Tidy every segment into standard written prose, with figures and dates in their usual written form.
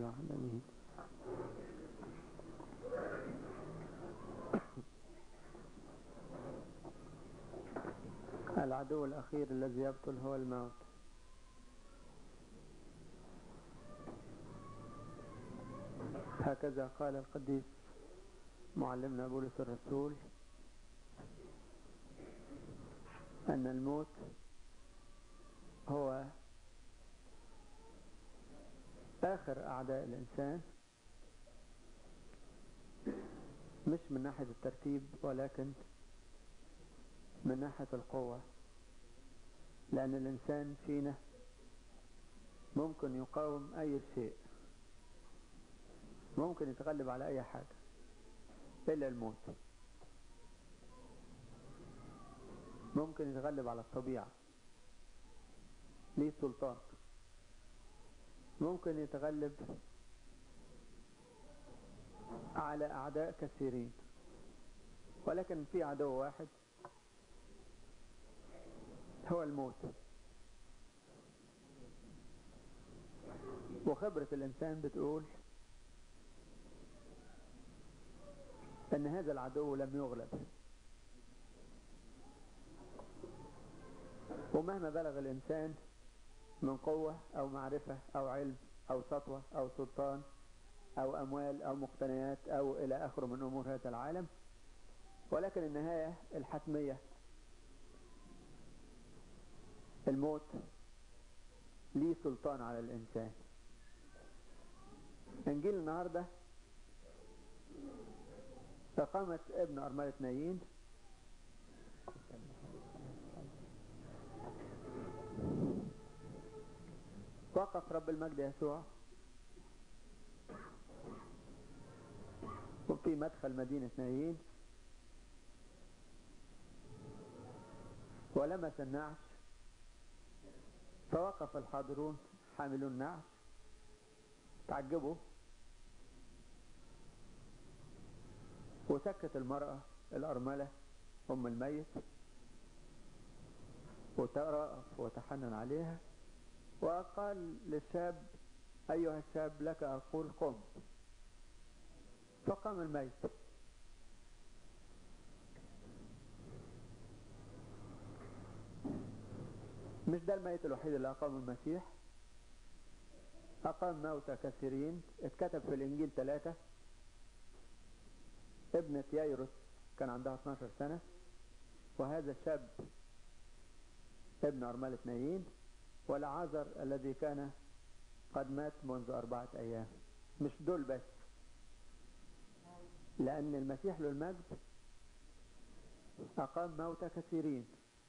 واحد امين. العدو الاخير الذي يبطل هو الموت. هكذا قال القديس معلمنا بولس الرسول ان الموت هو آخر أعداء الإنسان، مش من ناحية الترتيب ولكن من ناحية القوة، لأن الإنسان فينا ممكن يقاوم أي شيء، ممكن يتغلب على أي حاجة إلا الموت. ممكن يتغلب على الطبيعة، ليه سلطان. ممكن يتغلب على أعداء كثيرين، ولكن في عدو واحد هو الموت. وخبرة الإنسان بتقول أن هذا العدو لم يغلب، ومهما بلغ الإنسان من قوة أو معرفة أو علم أو سطوة أو سلطان أو أموال أو مقتنيات أو إلى آخره من أمور هذا العالم، ولكن النهاية الحتمية الموت ليه سلطان على الإنسان. إنجيل النهاردة إقامة ابن أرملة نايين، وقف رب المجد يسوع وفي مدخل مدينة نايين ولمس النعش، فوقف الحاضرون حاملون النعش تعجبوا، وسكت المرأة الأرملة أم الميت وترأف وتحنن عليها، وقال للشاب: أيها الشاب لك أقول قم. فقام الميت. مش ده الميت الوحيد اللي أقام المسيح، أقام موتى كثيرين. اتكتب في الإنجيل 3: ابنة يايروس كان عندها 12 سنة، وهذا الشاب ابن أرملة نايين، والعازر الذي كان قد مات منذ 4 أيام. مش دول بس، لأن المسيح له المجد أقام موتى كثيرين.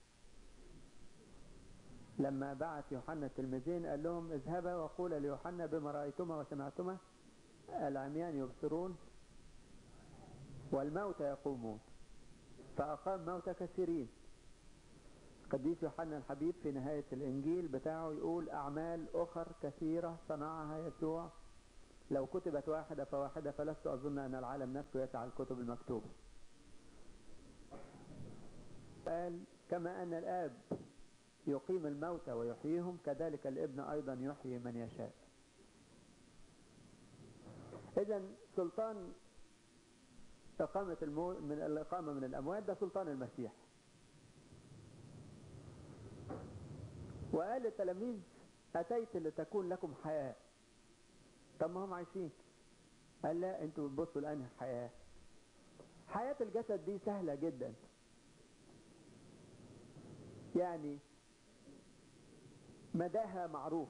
لما بعث يوحنا التلميذين قال لهم: اذهبا وقولا ليوحنا بما رأيتما وسمعتما، العميان يبصرون والموتى يقومون. فأقام موتى كثيرين. قديس يوحنا الحبيب في نهاية الإنجيل بتاعه يقول: أعمال أخر كثيرة صنعها يسوع، لو كتبت واحدة فواحدة فلست أظن أن العالم نفسه يسعى الكتب المكتوبة. قال: كما أن الآب يقيم الموتى ويحييهم، كذلك الابن أيضا يحيي من يشاء. إذن سلطان إقامة الموت من الإقامة من الأموات ده سلطان المسيح. وقال للتلاميذ: أتيت لتكون لكم حياة. طب ما هم عايشين. قال: لا، انتوا بتبصوا لأنهي حياة. حياة الجسد دي سهلة جدا، يعني مداها معروف،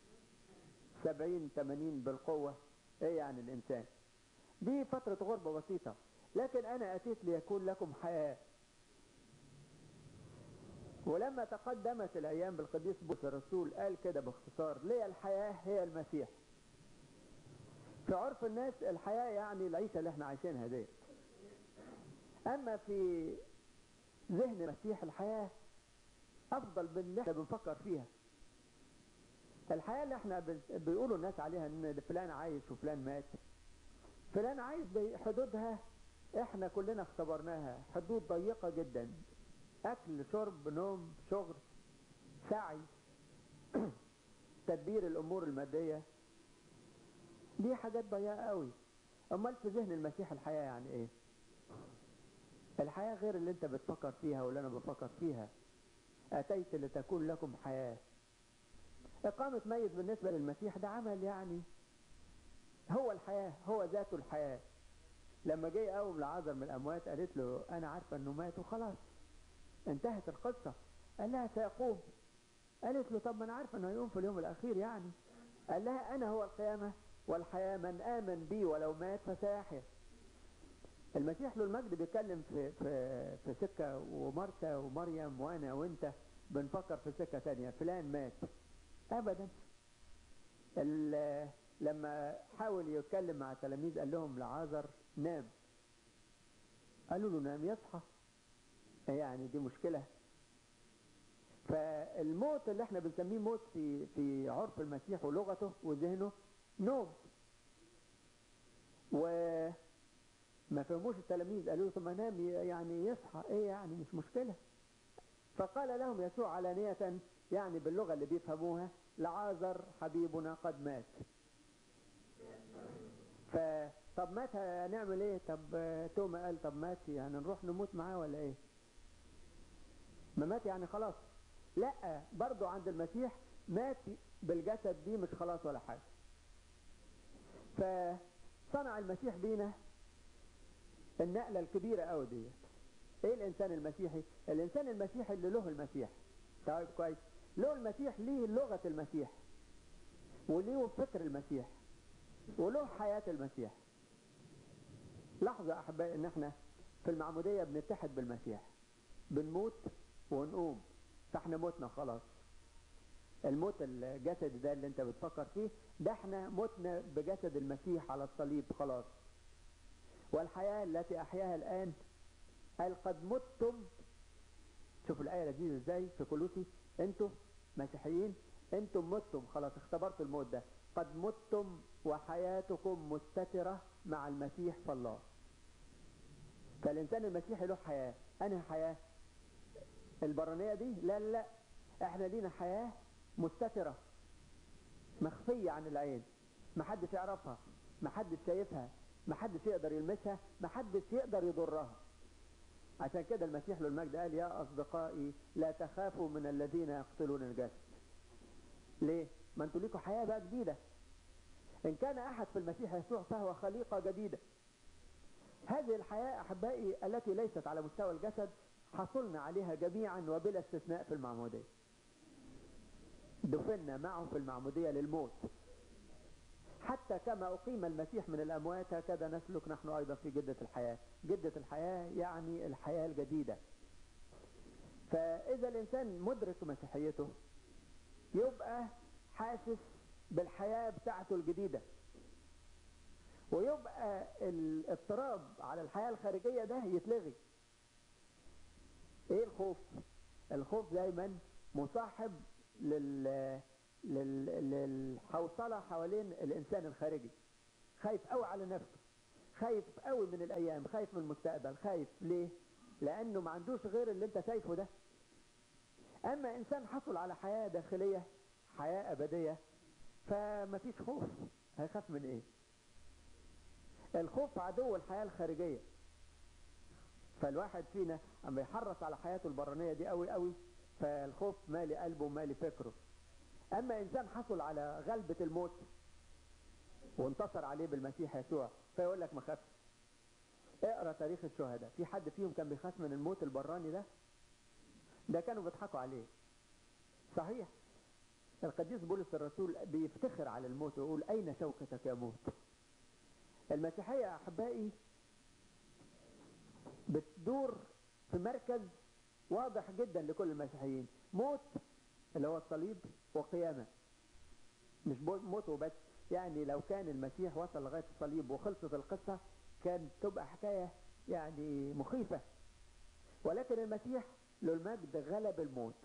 70-80 بالقوة. ايه يعني الإنسان دي فترة غربة بسيطة، لكن أنا أتيت ليكون لكم حياة. ولما تقدمت الأيام بالقديس بولس الرسول قال كده باختصار: ليه الحياة هي المسيح. في عرف الناس الحياة يعني العيشة اللي احنا عايشينها دي، أما في ذهن المسيح الحياة أفضل من اللي احنا بنفكر فيها. الحياة اللي احنا بيقولوا الناس عليها ان فلان عايش وفلان مات، فلان عايش بحدودها احنا كلنا اختبرناها، حدود ضيقة جدا: أكل، شرب، نوم، شغل، سعي، تدبير الأمور المادية، دي حاجات ضيقة قوي. امال في ذهن المسيح الحياة يعني ايه؟ الحياة غير اللي انت بتفكر فيها واللي انا بفكر فيها. اتيت لتكون لكم حياة. اقامة ميت بالنسبة للمسيح ده عمل يعني هو الحياة، هو ذاته الحياة. لما جه يقوم لعازر من الاموات قالت له انا عارفة انه مات وخلاص انتهت القصة. قال لها سيقوم. قالت له طب ما انا عارفة انه هيقوم في اليوم الاخير يعني. قال لها انا هو القيامة والحياة، من امن بي ولو مات فسيحيا. المسيح له المجد بيتكلم في سكة، ومرتا ومريم وانا وانت بنفكر في سكة تانية، فلان مات. ابدا. لما حاول يتكلم مع التلاميذ قال لهم لعازر نام. قالوا له نام يصحى، يعني دي مشكلة. فالموت اللي احنا بنسميه موت في عرف المسيح ولغته وذهنه نوم. وما فهموش التلاميذ، قالوا له طب ما نام يعني يصحى ايه يعني مش مشكلة. فقال لهم يسوع علانية يعني باللغة اللي بيفهموها لعازر حبيبنا قد مات. طب مات هنعمل ايه؟ طب توما قال طب مات يعني نروح نموت معاه ولا ايه؟ ما مات يعني خلاص. لا، برضو عند المسيح مات بالجسد دي مش خلاص ولا حاجة. فصنع المسيح بينا النقلة الكبيرة قوي دي. ايه الانسان المسيحي؟ الانسان المسيحي اللي له المسيح. طيب كويس. له المسيح، ليه لغة المسيح وليه فكر المسيح وله حياة المسيح. لحظة احبائي ان احنا في المعمودية بنتحد بالمسيح، بنموت ونقوم. فاحنا متنا خلاص. الموت الجسد ده اللي انت بتفكر فيه ده احنا متنا بجسد المسيح على الصليب خلاص. والحياة التي احياها الان قال قد متم. شوفوا الآية لذيذة ازاي في كولوسي. انتوا مسيحيين انتم متم خلاص، اختبرتوا الموت ده. قد متم وحياتكم مستترة مع المسيح في الله. فالإنسان المسيحي له حياة. أنهي حياة؟ البرانية دي؟ لا لا لا، احنا لينا حياة مستترة مخفية عن العين، محدش يعرفها، محدش شايفها، محدش يقدر يلمسها، محدش يقدر يضرها. عشان كده المسيح له المجد قال يا أصدقائي لا تخافوا من الذين يقتلون الجسد. ليه؟ ما انتوا ليكوا حياة بقى جديدة. إن كان أحد في المسيح يسوع فهو خليقة جديدة. هذه الحياة أحبائي التي ليست على مستوى الجسد حصلنا عليها جميعا وبلا استثناء في المعمودية. دفنا معه في المعمودية للموت. حتى كما أقيم المسيح من الأموات هكذا نسلك نحن أيضا في جدة الحياة. جدة الحياة يعني الحياة الجديدة. فإذا الإنسان مدرك مسيحيته يبقى حاسس بالحياة بتاعته الجديدة، ويبقى الاضطراب على الحياة الخارجية ده يتلغي. ايه الخوف؟ الخوف دايما مصاحب للحوصلة حوالين الإنسان الخارجي. خايف قوي على نفسه، خايف قوي من الأيام، خايف من المستقبل. خايف ليه؟ لأنه ما عندوش غير اللي انت شايفه ده. أما إنسان حصل على حياة داخلية، حياة أبدية، فما فيش خوف. هيخاف من ايه؟ الخوف عدو الحياة الخارجية. فالواحد فينا اما يحرص على حياته البرانية دي قوي قوي، فالخوف مالي قلبه ومالي فكره. اما انسان حصل على غلبة الموت وانتصر عليه بالمسيح يسوع فيقول لك ما خافش. اقرا تاريخ الشهداء، في حد فيهم كان بيخاف من الموت البراني ده؟ ده كانوا بيضحكوا عليه. صحيح القديس بولس الرسول بيفتخر على الموت ويقول اين شوكتك يا موت. المسيحية يا احبائي بتدور في مركز واضح جدا لكل المسيحيين. موت اللي هو الصليب، وقيامة. مش موت وبس، يعني لو كان المسيح وصل لغاية الصليب وخلصت القصة كانت تبقى حكاية يعني مخيفة. ولكن المسيح له المجد غلب الموت.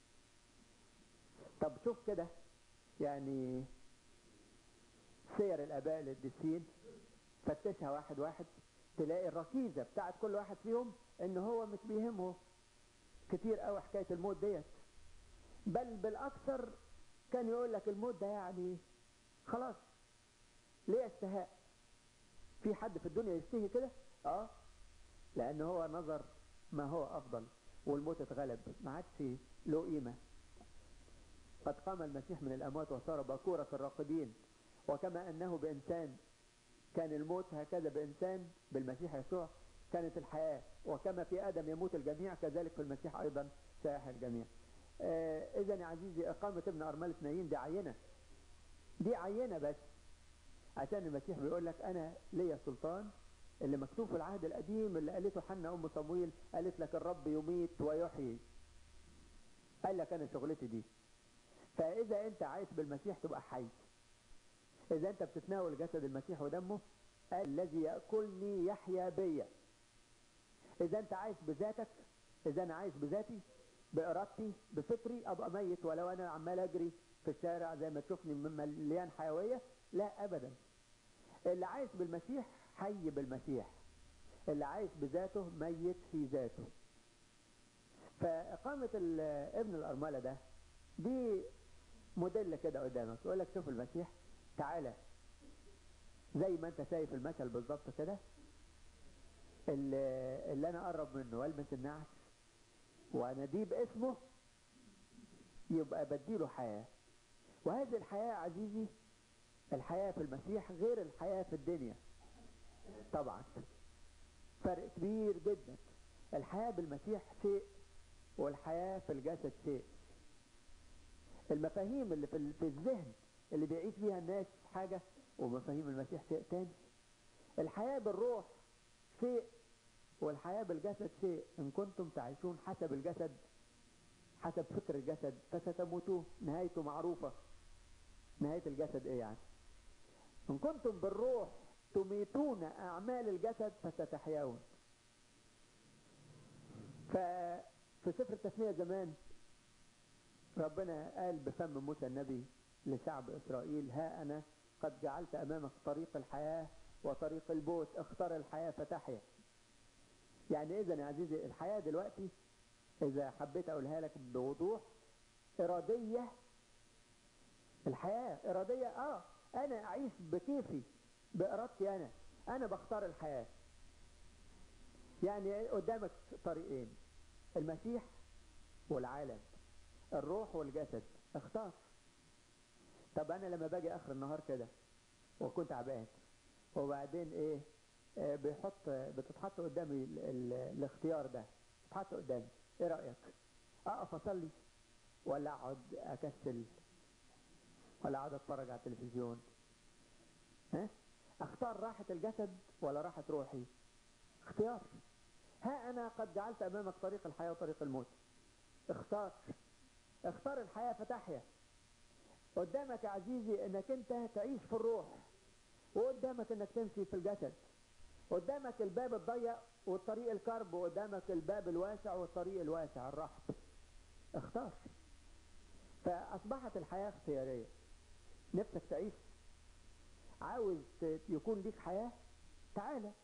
طب شوف كده يعني سير الآباء القديسين، فتشها واحد واحد تلاقي الركيزة بتاعت كل واحد فيهم ان هو مش بيهمه كتير قوي حكاية الموت ديت. بل بالاكثر كان يقول لك الموت ده يعني خلاص ليه اشتهاء؟ في حد في الدنيا يشتهي كده؟ لان هو نظر ما هو افضل، والموت اتغلب، ما عادش له قيمة. قد قام المسيح من الاموات وصار باكورة الراقدين، وكما انه بانسان كان الموت، هكذا بانسان بالمسيح يسوع كانت الحياة. وكما في ادم يموت الجميع، كذلك في المسيح ايضا سيحيا الجميع. اذا يا عزيزي، اقامة ابن ارملة نايين دي عينة، دي عينة بس، عشان المسيح بيقول لك انا ليا سلطان، اللي مكتوب في العهد القديم اللي قالته حنا ام صمويل، قالت لك الرب يميت ويحيي، قال لك انا شغلتي دي. فاذا انت عايش بالمسيح تبقى حي. اذا انت بتتناول جسد المسيح ودمه، الذي يأكلني يحيا بيا. اذا انت عايش بذاتك، اذا انا عايش بذاتي بارادتي بفكري، ابقى ميت ولو انا عمال اجري في الشارع زي ما تشوفني مليان حيوية، لا ابدا. اللي عايش بالمسيح حي بالمسيح، اللي عايش بذاته ميت في ذاته. فاقامة ابن الارملة ده دي موديل كده قدامك، يقول لك شوف المسيح، تعالى زي ما انت شايف المثل بالظبط كده، اللي انا اقرب منه والمس النعش واناديه باسمه، يبقى بديله حياة. وهذه الحياة عزيزي، الحياة في المسيح غير الحياة في الدنيا طبعا، فرق كبير جدا. الحياة بالمسيح شيء، والحياة في الجسد شيء. المفاهيم اللي في الذهن اللي بيعيش بيها الناس حاجة، ومفاهيم المسيح شيء تاني. الحياة بالروح شيء، والحياة بالجسد شيء. إن كنتم تعيشون حسب الجسد، حسب فكر الجسد، فستموتون، نهايته معروفة. نهاية الجسد ايه يعني؟ إن كنتم بالروح تميتون أعمال الجسد فستحيون. ففي سفر التثنية زمان ربنا قال بفم موسى النبي لشعب إسرائيل: ها أنا قد جعلت أمامك طريق الحياة وطريق الموت، اختار الحياة فتحيا. يعني إذن يا عزيزي، الحياة دلوقتي إذا حبيت أقولها لك بوضوح إرادية. الحياة إرادية، أنا أعيش بكيفي بإرادتي، أنا بختار الحياة. يعني قدامك طريقين: المسيح والعالم، الروح والجسد، اختار. طب أنا لما باجي آخر النهار كده وكنت تعبان، وبعدين إيه، بتتحط قدامي الاختيار ده، بتتحط قدامي، إيه رأيك؟ أقف أصلي ولا أقعد أكسل ولا أقعد أتفرج على التلفزيون؟ أختار راحة الجسد ولا راحة روحي؟ اختيار. ها أنا قد جعلت أمامك طريق الحياة وطريق الموت، اختار الحياة فتحيا. قدامك يا عزيزي انك انت تعيش في الروح، وقدامك انك تمشي في الجسد. قدامك الباب الضيق والطريق الكرب، وقدامك الباب الواسع والطريق الواسع الرحب. اختار. فأصبحت الحياة اختيارية. نفسك تعيش، عاوز يكون ليك حياة، تعالى